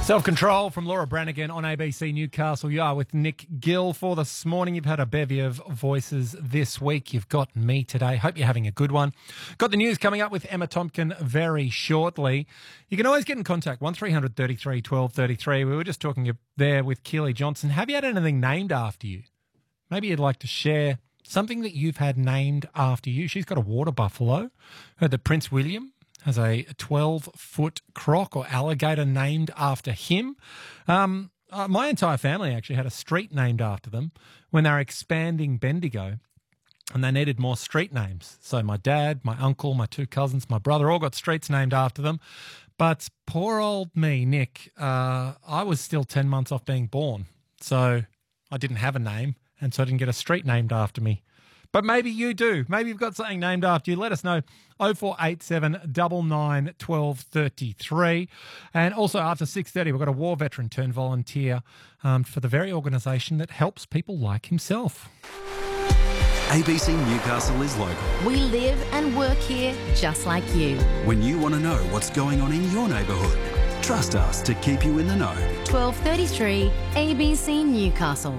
Self-Control from Laura Branigan on ABC Newcastle. You are with Nick Gill for this morning. You've had a bevy of voices this week. You've got me today. Hope you're having a good one. Got the news coming up with Emma Tompkin very shortly. You can always get in contact, 1300 33 12 33. We were just talking there with Keely Johnson. Have you had anything named after you? Maybe you'd like to share something that you've had named after you. She's got a water buffalo. Heard that Prince William has a 12-foot croc or alligator named after him. My entire family actually had a street named after them when they were expanding Bendigo and they needed more street names. So my dad, my uncle, my two cousins, my brother all got streets named after them. But poor old me, Nick, I was still 10 months off being born. So I didn't have a name and so I didn't get a street named after me. But maybe you do. Maybe you've got something named after you. Let us know. 0487 99 12 33. And also after 6:30, we've got a war veteran turned volunteer for the very organisation that helps people like himself. ABC Newcastle is local. We live and work here just like you. When you want to know what's going on in your neighbourhood, trust us to keep you in the know. 12:33 ABC Newcastle.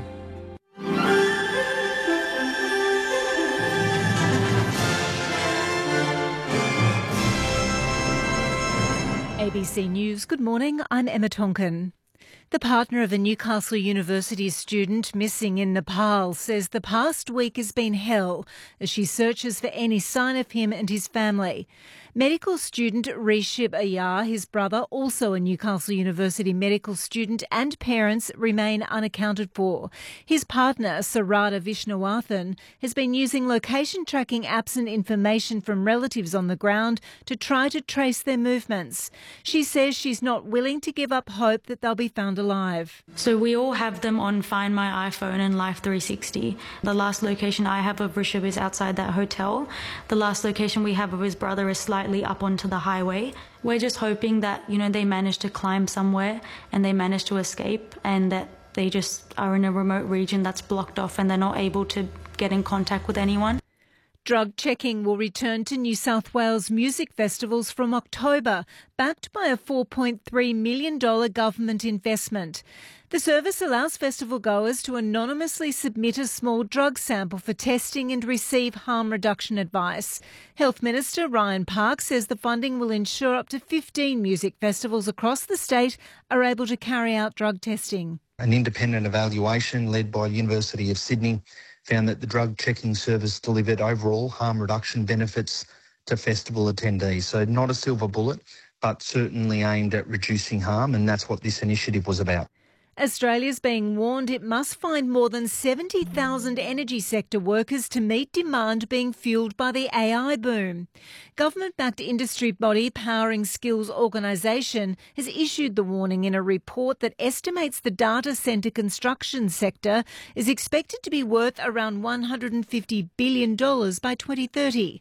ABC News, good morning, I'm Emma Tonkin. The partner of a Newcastle University student missing in Nepal says the past week has been hell as she searches for any sign of him and his family. Medical student Rishib Ayar, his brother, also a Newcastle University medical student, and parents remain unaccounted for. His partner, Sarada Vishnawathan, has been using location tracking apps and information from relatives on the ground to try to trace their movements. She says she's not willing to give up hope that they'll be found alive. So we all have them on Find My iPhone and Life 360. The last location I have of Rishib is outside that hotel. The last location we have of his brother is slightly up onto the highway. We're just hoping that, they manage to climb somewhere and they manage to escape and that they just are in a remote region that's blocked off and they're not able to get in contact with anyone. Drug checking will return to New South Wales music festivals from October, backed by a $4.3 million government investment. The service allows festival goers to anonymously submit a small drug sample for testing and receive harm reduction advice. Health Minister Ryan Park says the funding will ensure up to 15 music festivals across the state are able to carry out drug testing. An independent evaluation led by University of Sydney found that the drug checking service delivered overall harm reduction benefits to festival attendees. So not a silver bullet, but certainly aimed at reducing harm, and that's what this initiative was about. Australia's being warned it must find more than 70,000 energy sector workers to meet demand being fuelled by the AI boom. Government-backed industry body Powering Skills organisation has issued the warning in a report that estimates the data centre construction sector is expected to be worth around $150 billion by 2030.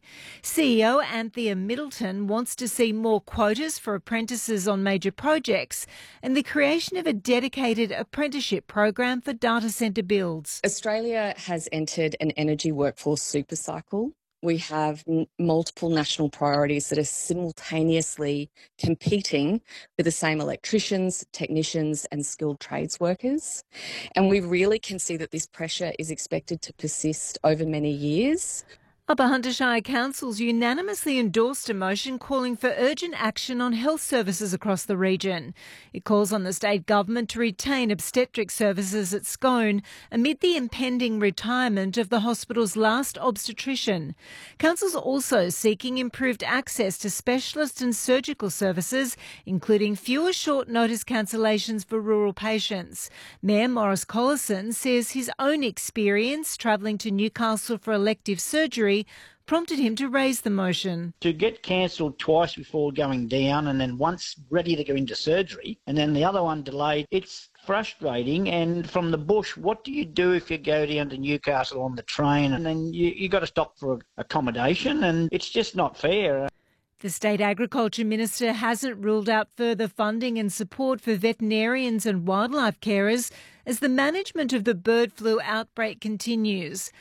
CEO Anthea Middleton wants to see more quotas for apprentices on major projects and the creation of a dedicated apprenticeship program for data centre builds. Australia has entered an energy workforce supercycle. We have multiple national priorities that are simultaneously competing for the same electricians, technicians and skilled trades workers. And we really can see that this pressure is expected to persist over many years. Upper Hunter Shire councils unanimously endorsed a motion calling for urgent action on health services across the region. It calls on the state government to retain obstetric services at Scone amid the impending retirement of the hospital's last obstetrician. Councils are also seeking improved access to specialist and surgical services, including fewer short notice cancellations for rural patients. Mayor Morris Collison says his own experience travelling to Newcastle for elective surgery prompted him to raise the motion. To get cancelled twice before going down and then once ready to go into surgery and then the other one delayed, it's frustrating. And from the bush, what do you do if you go down to Newcastle on the train and then you got to stop for accommodation, and it's just not fair. The State Agriculture Minister hasn't ruled out further funding and support for veterinarians and wildlife carers as the management of the bird flu outbreak continues.